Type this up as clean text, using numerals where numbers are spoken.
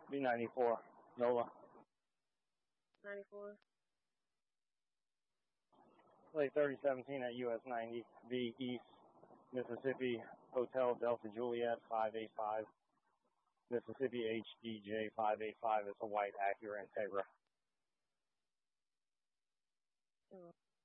B94, NOLA. 94. Plate 3017 at US 90, V East, Mississippi, Hotel Delta Juliet 585, Mississippi HDJ 585. It's a white Acura Integra. Oh.